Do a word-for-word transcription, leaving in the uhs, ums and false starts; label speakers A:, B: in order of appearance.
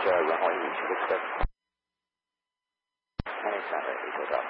A: share，然后一起去 discuss。那也想的一个到。